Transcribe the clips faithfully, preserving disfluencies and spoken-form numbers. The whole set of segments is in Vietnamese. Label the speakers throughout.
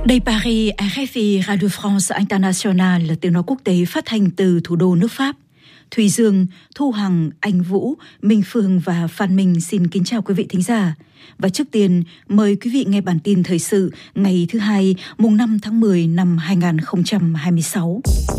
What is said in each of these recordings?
Speaker 1: Đây Paris, rờ ép i Radio France International là tiếng nói quốc tế phát thanh từ thủ đô nước Pháp. Thùy Dương, Thu Hằng, Anh Vũ, Minh Phương và Phan Minh xin kính chào quý vị thính giả. Và trước tiên, mời quý vị nghe bản tin thời sự ngày thứ hai, mùng năm tháng mười năm hai nghìn không trăm hai mươi sáu.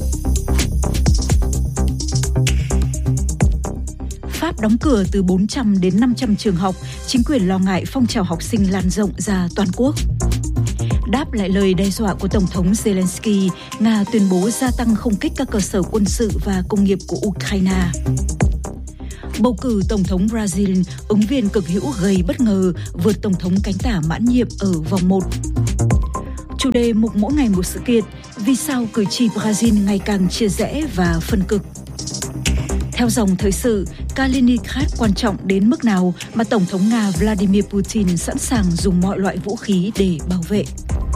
Speaker 1: Pháp đóng cửa từ bốn trăm đến năm trăm trường học, chính quyền lo ngại phong trào học sinh lan rộng ra toàn quốc. Đáp lại lời đe dọa của Tổng thống Zelensky, Nga tuyên bố gia tăng không kích các cơ sở quân sự và công nghiệp của Ukraine. Bầu cử Tổng thống Brazil, ứng viên cực hữu gây bất ngờ vượt Tổng thống cánh tả mãn nhiệm ở vòng một. Chủ đề mục mỗi ngày một sự kiện, vì sao cử tri Brazil ngày càng chia rẽ và phân cực. Theo dòng thời sự, Kaliningrad quan trọng đến mức nào mà Tổng thống Nga Vladimir Putin sẵn sàng dùng mọi loại vũ khí để bảo vệ.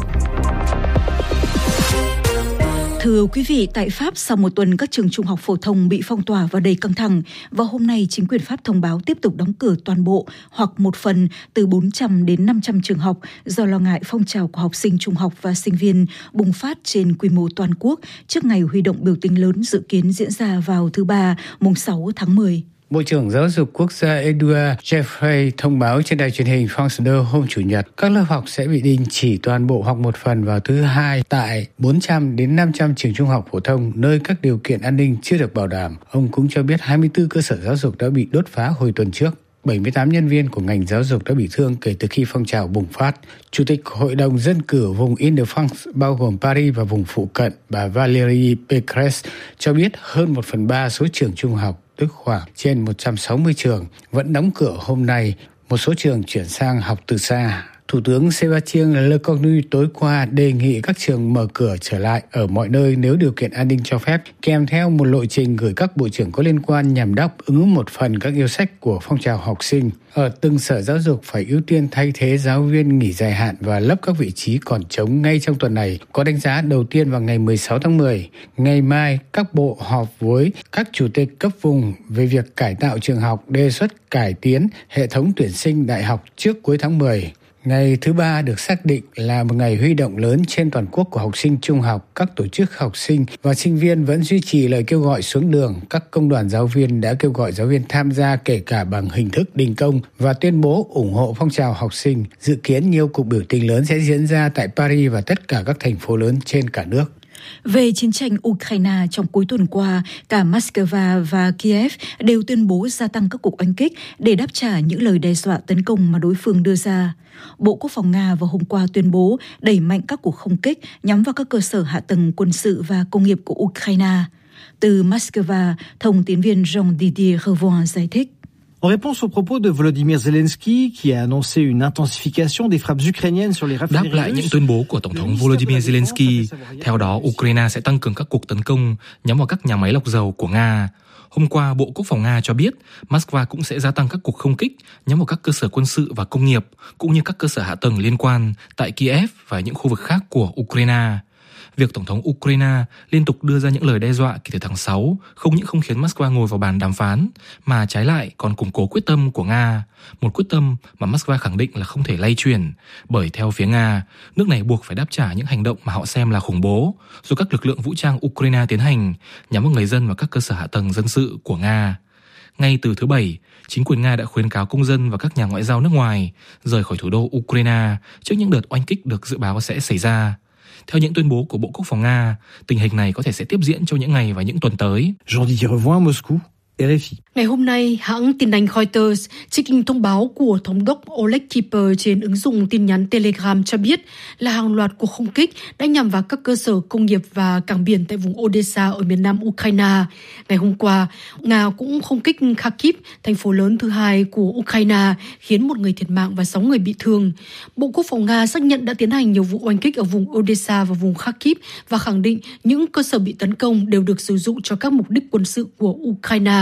Speaker 1: Thưa quý vị, tại Pháp, sau một tuần các trường trung học phổ thông bị phong tỏa và đầy căng thẳng, và hôm nay chính quyền Pháp thông báo tiếp tục đóng cửa toàn bộ hoặc một phần từ bốn trăm đến năm trăm trường học do lo ngại phong trào của học sinh trung học và sinh viên bùng phát trên quy mô toàn quốc trước ngày huy động biểu tình lớn dự kiến diễn ra vào thứ Ba, mùng sáu tháng mười.
Speaker 2: Bộ trưởng Giáo dục Quốc gia Edouard Jeffrey thông báo trên đài truyền hình France hai hôm Chủ nhật các lớp học sẽ bị đình chỉ toàn bộ hoặc một phần vào thứ Hai tại bốn trăm đến năm trăm trường trung học phổ thông nơi các điều kiện an ninh chưa được bảo đảm. Ông cũng cho biết hai mươi tư cơ sở giáo dục đã bị đốt phá hồi tuần trước. bảy mươi tám nhân viên của ngành giáo dục đã bị thương kể từ khi phong trào bùng phát. Chủ tịch Hội đồng Dân cử vùng Île-de-France bao gồm Paris và vùng phụ cận, bà Valérie Pécresse cho biết hơn một phần ba số trường trung học, tức khoảng trên một trăm sáu mươi trường, vẫn đóng cửa hôm nay. Một số trường chuyển sang học từ xa. Thủ tướng Sébastien Lecornu tối qua đề nghị các trường mở cửa trở lại ở mọi nơi nếu điều kiện an ninh cho phép, kèm theo một lộ trình gửi các bộ trưởng có liên quan nhằm đáp ứng một phần các yêu sách của phong trào học sinh. Ở từng sở giáo dục phải ưu tiên thay thế giáo viên nghỉ dài hạn và lấp các vị trí còn trống ngay trong tuần này. Có đánh giá đầu tiên vào ngày mười sáu tháng mười. Ngày mai, các bộ họp với các chủ tịch cấp vùng về việc cải tạo trường học, đề xuất cải tiến hệ thống tuyển sinh đại học trước cuối tháng mười. Ngày thứ Ba được xác định là một ngày huy động lớn trên toàn quốc của học sinh trung học. Các tổ chức học sinh và sinh viên vẫn duy trì lời kêu gọi xuống đường. Các công đoàn giáo viên đã kêu gọi giáo viên tham gia kể cả bằng hình thức đình công và tuyên bố ủng hộ phong trào học sinh. Dự kiến nhiều cuộc biểu tình lớn sẽ diễn ra tại Paris và tất cả các thành phố lớn trên cả nước.
Speaker 1: Về chiến tranh Ukraine, trong cuối tuần qua, cả Moscow và Kiev đều tuyên bố gia tăng các cuộc oanh kích để đáp trả những lời đe dọa tấn công mà đối phương đưa ra. Bộ Quốc phòng Nga vào hôm qua tuyên bố đẩy mạnh các cuộc không kích nhắm vào các cơ sở hạ tầng quân sự và công nghiệp của Ukraine. Từ Moscow, thông tín viên Jean-Didier Revon giải thích.
Speaker 3: En réponse aux propos de Volodymyr Zelensky, qui a annoncé une intensification des frappes ukrainiennes sur les raffineries russes.
Speaker 4: Đáp lại những tuyên bố của Tổng thống Volodymyr Zelensky, theo đó Ukraine sẽ tăng cường các cuộc tấn công nhắm vào các nhà máy lọc dầu của Nga. Hôm qua, Bộ Quốc phòng Nga cho biết Moscow cũng sẽ gia tăng các cuộc không kích nhắm vào các cơ sở quân sự và công nghiệp, cũng như các cơ sở hạ tầng liên quan tại Kiev và những khu vực khác của Ukraine. Việc Tổng thống Ukraine liên tục đưa ra những lời đe dọa kể từ tháng sáu không những không khiến Moscow ngồi vào bàn đàm phán, mà trái lại còn củng cố quyết tâm của Nga, một quyết tâm mà Moscow khẳng định là không thể lay chuyển, bởi theo phía Nga, nước này buộc phải đáp trả những hành động mà họ xem là khủng bố do các lực lượng vũ trang Ukraine tiến hành nhắm vào người dân và các cơ sở hạ tầng dân sự của Nga. Ngay từ thứ Bảy, chính quyền Nga đã khuyến cáo công dân và các nhà ngoại giao nước ngoài rời khỏi thủ đô Ukraine trước những đợt oanh kích được dự báo sẽ xảy ra. Theo những tuyên bố của Bộ Quốc phòng Nga, tình hình này có thể sẽ tiếp diễn trong những ngày và những tuần tới.
Speaker 3: Jean-Didier Revon, Moscou, rờ ép i.
Speaker 5: Ngày hôm nay, hãng tin đánh Reuters trích thông báo của Thống đốc Oleg Kiper trên ứng dụng tin nhắn Telegram cho biết là hàng loạt cuộc không kích đã nhằm vào các cơ sở công nghiệp và cảng biển tại vùng Odessa ở miền nam Ukraine. Ngày hôm qua, Nga cũng không kích Kharkiv, thành phố lớn thứ hai của Ukraine, khiến một người thiệt mạng và sáu người bị thương. Bộ Quốc phòng Nga xác nhận đã tiến hành nhiều vụ oanh kích ở vùng Odessa và vùng Kharkiv và khẳng định những cơ sở bị tấn công đều được sử dụng cho các mục đích quân sự của Ukraine.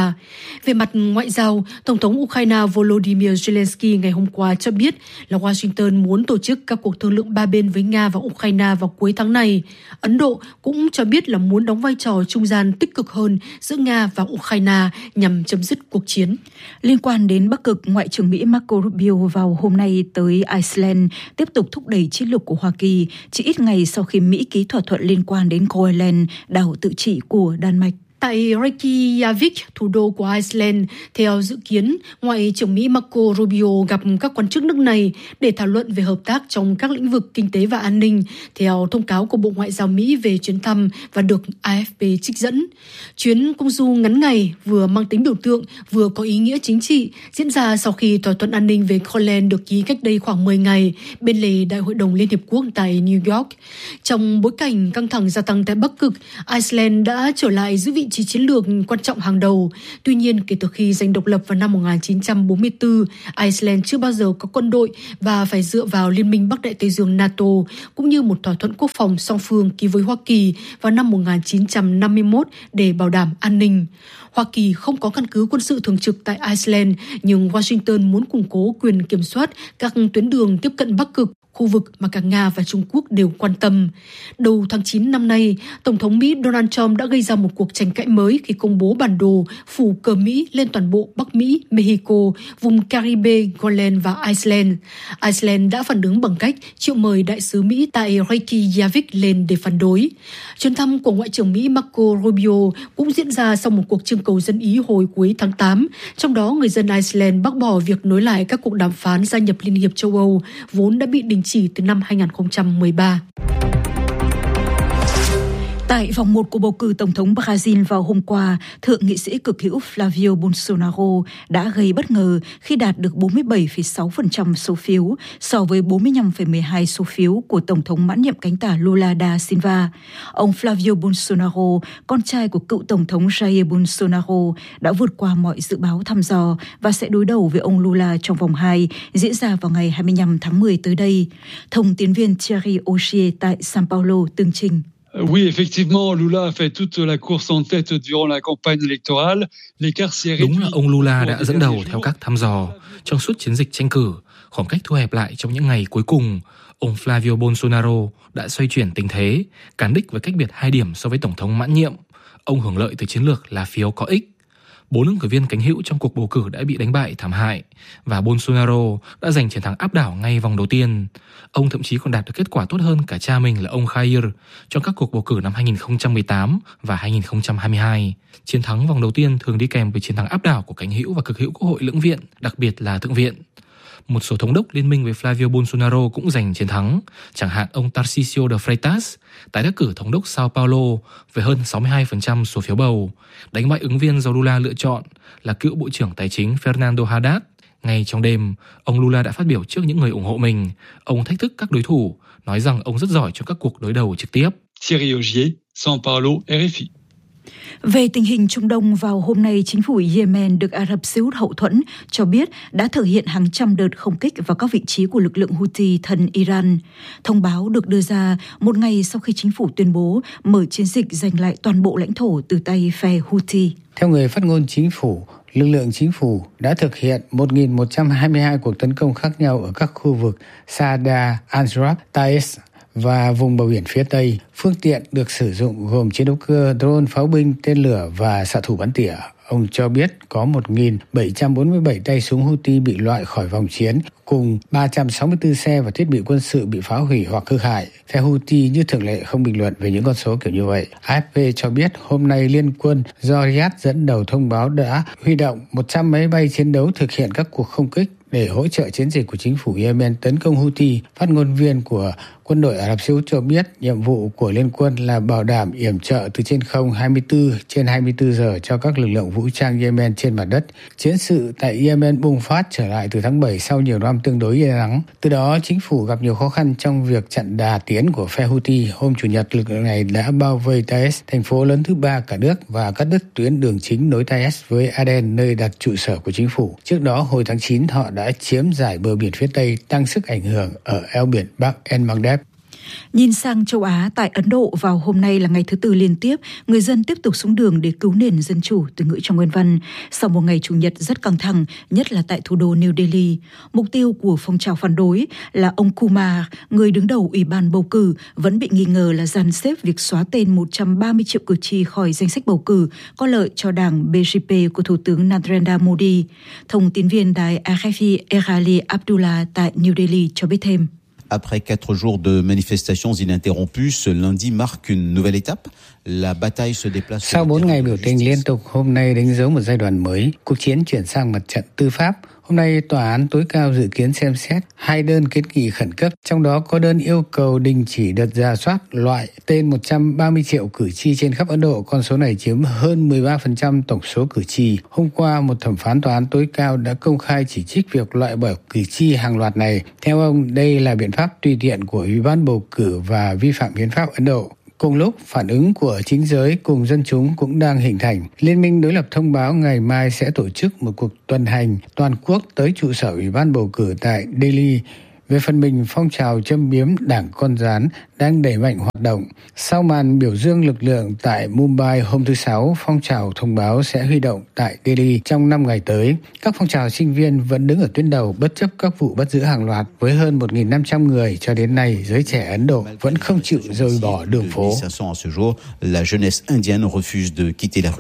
Speaker 5: Nga. Về mặt ngoại giao, Tổng thống Ukraine Volodymyr Zelensky ngày hôm qua cho biết là Washington muốn tổ chức các cuộc thương lượng ba bên với Nga và Ukraine vào cuối tháng này. Ấn Độ cũng cho biết là muốn đóng vai trò trung gian tích cực hơn giữa Nga và Ukraine nhằm chấm dứt cuộc chiến.
Speaker 1: Liên quan đến Bắc Cực, Ngoại trưởng Mỹ Marco Rubio vào hôm nay tới Iceland tiếp tục thúc đẩy chiến lược của Hoa Kỳ, chỉ ít ngày sau khi Mỹ ký thỏa thuận liên quan đến Greenland, đảo tự trị của Đan Mạch.
Speaker 5: Tại Reykjavik, thủ đô của Iceland, theo dự kiến, Ngoại trưởng Mỹ Marco Rubio gặp các quan chức nước này để thảo luận về hợp tác trong các lĩnh vực kinh tế và an ninh, theo thông cáo của Bộ Ngoại giao Mỹ về chuyến thăm và được a ép pê trích dẫn. Chuyến công du ngắn ngày vừa mang tính biểu tượng, vừa có ý nghĩa chính trị, diễn ra sau khi thỏa thuận an ninh về Greenland được ký cách đây khoảng mười ngày bên lề Đại hội đồng Liên Hiệp Quốc tại New York. Trong bối cảnh căng thẳng gia tăng tại Bắc Cực, Iceland đã trở lại giữ vị trí chiến lược quan trọng hàng đầu. Tuy nhiên, kể từ khi giành độc lập vào năm một nghìn chín trăm bốn mươi tư, Iceland chưa bao giờ có quân đội và phải dựa vào Liên minh Bắc Đại Tây Dương NATO, cũng như một thỏa thuận quốc phòng song phương ký với Hoa Kỳ vào năm một nghìn chín trăm năm mươi mốt để bảo đảm an ninh. Hoa Kỳ không có căn cứ quân sự thường trực tại Iceland, nhưng Washington muốn củng cố quyền kiểm soát các tuyến đường tiếp cận Bắc Cực, khu vực mà cả Nga và Trung Quốc đều quan tâm. Đầu tháng chín năm nay, Tổng thống Mỹ Donald Trump đã gây ra một cuộc tranh cãi mới khi công bố bản đồ phủ cờ Mỹ lên toàn bộ Bắc Mỹ, Mexico, vùng Caribe, Greenland và Iceland. Iceland đã phản ứng bằng cách triệu mời đại sứ Mỹ tại Reykjavik lên để phản đối. Chuyến thăm của Ngoại trưởng Mỹ Marco Rubio cũng diễn ra sau một cuộc trưng cầu dân Ý hồi cuối tháng tám, trong đó người dân Iceland bác bỏ việc nối lại các cuộc đàm phán gia nhập Liên hiệp châu Âu, vốn đã bị đình chỉ từ năm hai nghìn không trăm mười ba.
Speaker 1: Tại vòng một của bầu cử Tổng thống Brazil vào hôm qua, Thượng nghị sĩ cực hữu Flavio Bolsonaro đã gây bất ngờ khi đạt được bốn mươi bảy phẩy sáu phần trăm số phiếu so với bốn mươi lăm phẩy mười hai số phiếu của Tổng thống mãn nhiệm cánh tả Lula da Silva. Ông Flavio Bolsonaro, con trai của cựu Tổng thống Jair Bolsonaro, đã vượt qua mọi dự báo thăm dò và sẽ đối đầu với ông Lula trong vòng hai diễn ra vào ngày hai mươi lăm tháng mười tới đây. Thông tín viên Thierry Augier tại São Paulo tường trình.
Speaker 6: Oui, effectivement, Lula a fait toute la course en tête durant la campagne électorale. L'écart s'est réduit.
Speaker 4: Đúng là ông Lula đã dẫn đầu theo các thăm dò trong suốt chiến dịch tranh cử, khoảng cách thu hẹp lại trong những ngày cuối cùng. Ông Flavio Bolsonaro đã xoay chuyển tình thế, cán đích với cách biệt hai điểm so với tổng thống mãn nhiệm. Ông hưởng lợi từ chiến lược là phiếu có ích. Bốn ứng cử viên cánh hữu trong cuộc bầu cử đã bị đánh bại thảm hại và Bolsonaro đã giành chiến thắng áp đảo ngay vòng đầu tiên. Ông thậm chí còn đạt được kết quả tốt hơn cả cha mình là ông Jair trong các cuộc bầu cử năm hai nghìn không trăm mười tám và hai nghìn không trăm hai mươi hai. Chiến thắng vòng đầu tiên thường đi kèm với chiến thắng áp đảo của cánh hữu và cực hữu Quốc hội lưỡng viện, đặc biệt là Thượng viện. Một số thống đốc liên minh với Flavio Bolsonaro cũng giành chiến thắng, chẳng hạn ông Tarcísio de Freitas, tái đắc cử thống đốc São Paulo với hơn sáu mươi hai phần trăm số phiếu bầu, đánh bại ứng viên do Lula lựa chọn là cựu Bộ trưởng Tài chính Fernando Haddad. Ngay trong đêm, ông Lula đã phát biểu trước những người ủng hộ mình. Ông thách thức các đối thủ, nói rằng ông rất giỏi trong các cuộc đối đầu trực tiếp.
Speaker 6: Thierry Augier, São Paulo, rờ ép i.
Speaker 1: Về tình hình Trung Đông, vào hôm nay, chính phủ Yemen được Ả Rập Xê Út hậu thuẫn cho biết đã thực hiện hàng trăm đợt không kích vào các vị trí của lực lượng Houthi thân Iran. Thông báo được đưa ra một ngày sau khi chính phủ tuyên bố mở chiến dịch giành lại toàn bộ lãnh thổ từ tay phe Houthi.
Speaker 2: Theo người phát ngôn chính phủ, lực lượng chính phủ đã thực hiện một nghìn một trăm hai mươi hai cuộc tấn công khác nhau ở các khu vực Saada, Anrab, Taiz và vùng bờ biển phía Tây. Phương tiện được sử dụng gồm chiến đấu cơ, drone, pháo binh, tên lửa và xạ thủ bắn tỉa. Ông cho biết có một nghìn bảy trăm bốn mươi bảy tay súng Houthi bị loại khỏi vòng chiến, cùng ba trăm sáu mươi tư xe và thiết bị quân sự bị phá hủy hoặc hư hại. Phe Houthi như thường lệ không bình luận về những con số kiểu như vậy. a ép pê cho biết hôm nay Liên quân do Riyadh dẫn đầu thông báo đã huy động một trăm máy bay chiến đấu thực hiện các cuộc không kích để hỗ trợ chiến dịch của chính phủ Yemen tấn công Houthi. Phát ngôn viên của quân đội Ả Rập Xê Út cho biết nhiệm vụ của Liên quân là bảo đảm yểm trợ từ trên không hai mươi tư trên hai mươi tư giờ cho các lực lượng vũ trang Yemen trên mặt đất. Chiến sự tại Yemen bùng phát trở lại từ tháng bảy sau nhiều năm tương đối yên lắng. Từ đó, chính phủ gặp nhiều khó khăn trong việc chặn đà tiến của phe Houthi. Hôm Chủ nhật, lực lượng này đã bao vây Taiz, thành phố lớn thứ ba cả nước, và cắt đứt tuyến đường chính nối Taiz với Aden, nơi đặt trụ sở của chính phủ. Trước đó, hồi tháng chín, họ đã chiếm giải bờ biển phía Tây, tăng sức ảnh hưởng ở eo biển Bab el Mandeb.
Speaker 1: Nhìn sang châu Á, tại Ấn Độ vào hôm nay là ngày thứ tư liên tiếp, người dân tiếp tục xuống đường để cứu nền dân chủ, từ ngữ trong nguyên văn. Sau một ngày Chủ nhật rất căng thẳng, nhất là tại thủ đô New Delhi, mục tiêu của phong trào phản đối là ông Kumar, người đứng đầu Ủy ban bầu cử, vẫn bị nghi ngờ là dàn xếp việc xóa tên một trăm ba mươi triệu cử tri khỏi danh sách bầu cử, có lợi cho đảng bê jê pê của Thủ tướng Narendra Modi. Thông tin viên đài R F I Erali Abdullah tại New Delhi cho biết thêm.
Speaker 7: Après quatre jours de manifestations ininterrompues, ce lundi marque une nouvelle étape. La bataille se déplace.
Speaker 2: Sau bốn ngày biểu tình liên tục, hôm nay đánh dấu một giai đoạn mới. Cuộc chiến chuyển sang mặt trận tư pháp. Hôm nay, Tòa án tối cao dự kiến xem xét hai đơn kiến nghị khẩn cấp, trong đó có đơn yêu cầu đình chỉ đợt rà soát loại tên một trăm ba mươi triệu cử tri trên khắp Ấn Độ. Con số này chiếm hơn mười ba phần trăm tổng số cử tri. Hôm qua, một thẩm phán Tòa án tối cao đã công khai chỉ trích việc loại bỏ cử tri hàng loạt này. Theo ông, đây là biện pháp tùy tiện của Ủy ban bầu cử và vi phạm hiến pháp Ấn Độ. Cùng lúc, phản ứng của chính giới cùng dân chúng cũng đang hình thành. Liên minh đối lập thông báo ngày mai sẽ tổ chức một cuộc tuần hành toàn quốc tới trụ sở Ủy ban bầu cử tại Delhi. Về phần mình, phong trào châm biếm đảng con rán đang đẩy mạnh hoạt động. Sau màn biểu dương lực lượng tại Mumbai hôm thứ Sáu, phong trào thông báo sẽ huy động tại Delhi trong năm ngày tới. Các phong trào sinh viên vẫn đứng ở tuyến đầu bất chấp các vụ bắt giữ hàng loạt. Với hơn một nghìn năm trăm người cho đến nay, giới trẻ Ấn Độ vẫn không chịu rời bỏ đường phố.
Speaker 7: La jeunesse indienne refuse de quitter la rue.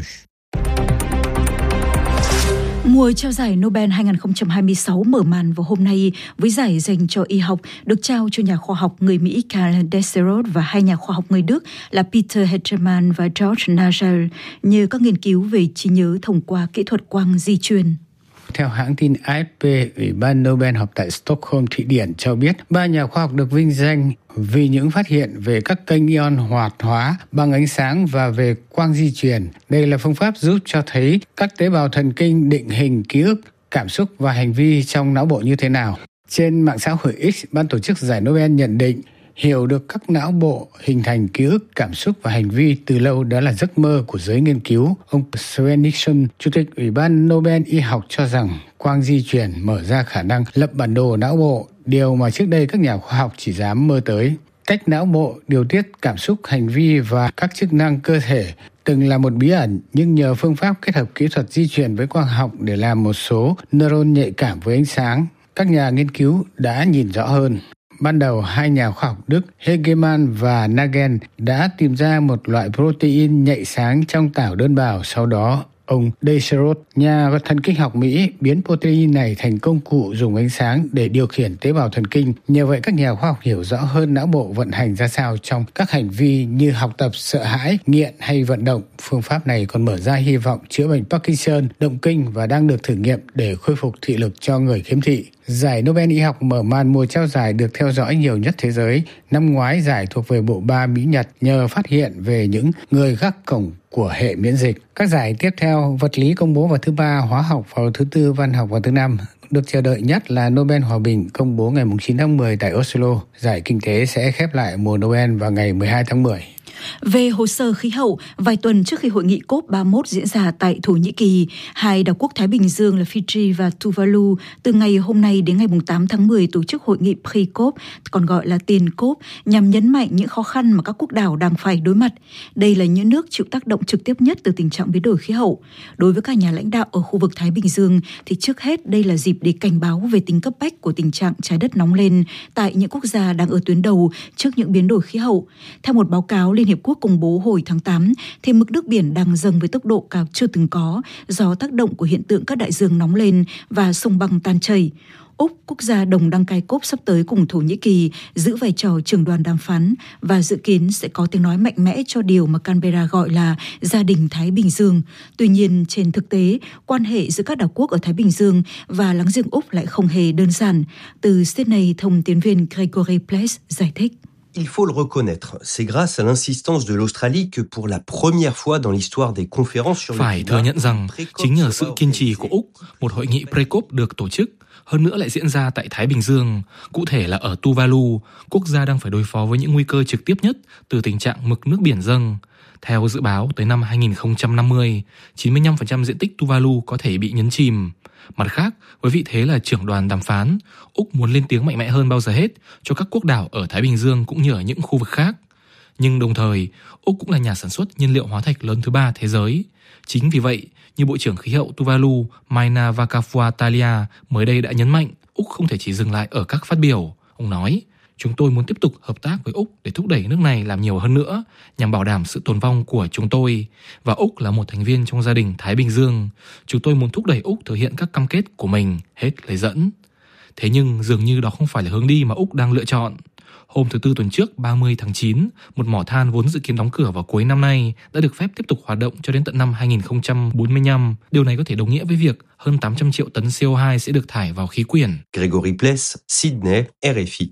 Speaker 1: Mùa trao giải Nobel hai không hai sáu mở màn vào hôm nay với giải dành cho y học được trao cho nhà khoa học người Mỹ Karl Desserot và hai nhà khoa học người Đức là Peter Hettermann và George Nagel nhờ các nghiên cứu về trí nhớ thông qua kỹ thuật quang di truyền.
Speaker 2: Theo hãng tin A F P, Ủy ban Nobel họp tại Stockholm, Thụy Điển cho biết ba nhà khoa học được vinh danh vì những phát hiện về các kênh ion hoạt hóa bằng ánh sáng và về quang di truyền. Đây là phương pháp giúp cho thấy các tế bào thần kinh định hình ký ức, cảm xúc và hành vi trong não bộ như thế nào. Trên mạng xã hội X, ban tổ chức giải Nobel nhận định hiểu được các não bộ hình thành ký ức, cảm xúc và hành vi từ lâu đã là giấc mơ của giới nghiên cứu. Ông Sven Nixon, Chủ tịch Ủy ban Nobel y học cho rằng quang di truyền mở ra khả năng lập bản đồ não bộ, điều mà trước đây các nhà khoa học chỉ dám mơ tới. Cách não bộ điều tiết cảm xúc, hành vi và các chức năng cơ thể từng là một bí ẩn, nhưng nhờ phương pháp kết hợp kỹ thuật di truyền với quang học để làm một số neuron nhạy cảm với ánh sáng, các nhà nghiên cứu đã nhìn rõ hơn. Ban đầu, hai nhà khoa học Đức Hegemann và Nagel đã tìm ra một loại protein nhạy sáng trong tảo đơn bào. Sau đó, ông Desserot, nhà thần kinh học Mỹ, biến protein này thành công cụ dùng ánh sáng để điều khiển tế bào thần kinh. Nhờ vậy, các nhà khoa học hiểu rõ hơn não bộ vận hành ra sao trong các hành vi như học tập, sợ hãi, nghiện hay vận động. Phương pháp này còn mở ra hy vọng chữa bệnh Parkinson, động kinh và đang được thử nghiệm để khôi phục thị lực cho người khiếm thị. Giải Nobel y học mở màn mùa trao giải được theo dõi nhiều nhất thế giới. Năm ngoái, giải thuộc về bộ ba Mỹ-Nhật nhờ phát hiện về những người gác cổng của hệ miễn dịch. Các giải tiếp theo, vật lý công bố vào thứ ba, hóa học vào thứ tư, văn học vào thứ năm. Được chờ đợi nhất là Nobel Hòa bình công bố ngày chín tháng mười tại Oslo. Giải kinh tế sẽ khép lại mùa Nobel vào ngày mười hai tháng mười.
Speaker 1: Về hồ sơ khí hậu, vài tuần trước khi hội nghị cốp ba mươi mốt diễn ra tại Thổ Nhĩ Kỳ, hai đảo quốc Thái Bình Dương là Fiji và Tuvalu từ ngày hôm nay đến ngày tám tháng mười tổ chức hội nghị pre-cốp, còn gọi là tiền cốp, nhằm nhấn mạnh những khó khăn mà các quốc đảo đang phải đối mặt. Đây là những nước chịu tác động trực tiếp nhất từ tình trạng biến đổi khí hậu. Đối với các nhà lãnh đạo ở khu vực Thái Bình Dương, thì trước hết đây là dịp để cảnh báo về tính cấp bách của tình trạng trái đất nóng lên tại những quốc gia đang ở tuyến đầu trước những biến đổi khí hậu. Theo một báo cáo Liên Hiệp Quốc công bố hồi tháng tám, thì mực nước biển đang dâng với tốc độ cao chưa từng có do tác động của hiện tượng các đại dương nóng lên và sông băng tan chảy. Úc, quốc gia đồng đăng cai cốp sắp tới cùng Thổ Nhĩ Kỳ, giữ vai trò trưởng đoàn đàm phán và dự kiến sẽ có tiếng nói mạnh mẽ cho điều mà Canberra gọi là gia đình Thái Bình Dương. Tuy nhiên, trên thực tế, quan hệ giữa các đảo quốc ở Thái Bình Dương và láng giềng Úc lại không hề đơn giản. Từ Sydney, thông tín viên Gregory Place giải thích.
Speaker 8: Il faut le reconnaître, c'est grâce à l'insistance de l'Australie que pour la première fois dans l'histoire des conférences sur le climat.
Speaker 4: Phải thừa nhận rằng, chính nhờ sự kiên trì của Úc, một hội nghị pre-cốp được tổ chức. hơn nữa lại diễn ra tại Thái Bình Dương, cụ thể là ở Tuvalu, quốc gia đang phải đối phó với những nguy cơ trực tiếp nhất từ tình trạng mực nước biển dâng. Theo dự báo, tới năm hai không năm mươi, chín mươi lăm phần trăm diện tích Tuvalu có thể bị nhấn chìm. Mặt khác, với vị thế là trưởng đoàn đàm phán, Úc muốn lên tiếng mạnh mẽ hơn bao giờ hết cho các quốc đảo ở Thái Bình Dương cũng như ở những khu vực khác. Nhưng đồng thời, Úc cũng là nhà sản xuất nhiên liệu hóa thạch lớn thứ ba thế giới. Chính vì vậy, như Bộ trưởng Khí hậu Tuvalu Maina Vakafuatalia mới đây đã nhấn mạnh, Úc không thể chỉ dừng lại ở các phát biểu. Ông nói, chúng tôi muốn tiếp tục hợp tác với Úc để thúc đẩy nước này làm nhiều hơn nữa, nhằm bảo đảm sự tồn vong của chúng tôi. Và Úc là một thành viên trong gia đình Thái Bình Dương. Chúng tôi muốn thúc đẩy Úc thực hiện các cam kết của mình, hết lời dẫn. Thế nhưng dường như đó không phải là hướng đi mà Úc đang lựa chọn. Hôm thứ Tư tuần trước, ba mươi tháng chín, một mỏ than vốn dự kiến đóng cửa vào cuối năm nay đã được phép tiếp tục hoạt động cho đến tận năm hai không bốn mươi lăm. Điều này có thể đồng nghĩa với việc hơn tám trăm triệu tấn xê o hai sẽ được thải vào khí quyển.
Speaker 8: Gregory Pless, Sydney, rờ ép i.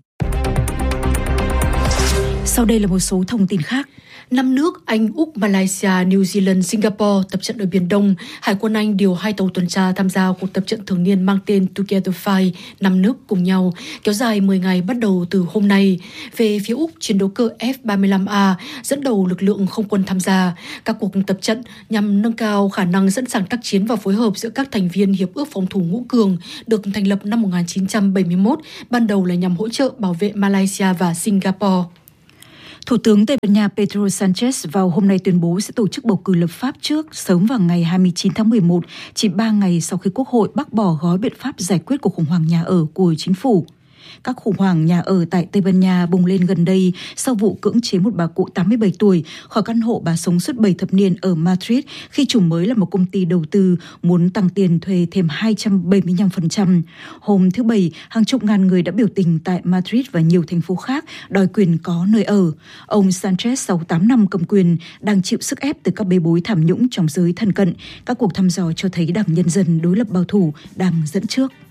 Speaker 1: Sau đây là một số thông tin khác.
Speaker 5: Năm nước Anh, Úc, Malaysia, New Zealand, Singapore tập trận ở Biển Đông. Hải quân Anh điều hai tàu tuần tra tham gia cuộc tập trận thường niên mang tên Together Five, năm nước cùng nhau, kéo dài mười ngày bắt đầu từ hôm nay. Về phía Úc, chiến đấu cơ F ba mươi lăm A dẫn đầu lực lượng không quân tham gia. Các cuộc tập trận nhằm nâng cao khả năng sẵn sàng tác chiến và phối hợp giữa các thành viên Hiệp ước Phòng thủ Ngũ Cường được thành lập năm một nghìn chín trăm bảy mươi mốt, ban đầu là nhằm hỗ trợ bảo vệ Malaysia và Singapore.
Speaker 1: Thủ tướng Tây Ban Nha Pedro Sánchez vào hôm nay tuyên bố sẽ tổ chức bầu cử lập pháp trước sớm vào ngày hai mươi chín tháng mười một, chỉ ba ngày sau khi Quốc hội bác bỏ gói biện pháp giải quyết cuộc khủng hoảng nhà ở của chính phủ. Các khủng hoảng nhà ở tại Tây Ban Nha bùng lên gần đây sau vụ cưỡng chế một bà cụ tám mươi bảy tuổi khỏi căn hộ bà sống suốt bảy thập niên ở Madrid khi chủ mới là một công ty đầu tư muốn tăng tiền thuê thêm hai trăm bảy mươi lăm phần trăm. Hôm thứ Bảy, hàng chục ngàn người đã biểu tình tại Madrid và nhiều thành phố khác đòi quyền có nơi ở. Ông Sánchez sau tám năm cầm quyền đang chịu sức ép từ các bê bối tham nhũng trong giới thân cận. Các cuộc thăm dò cho thấy Đảng Nhân dân đối lập bảo thủ đang dẫn trước.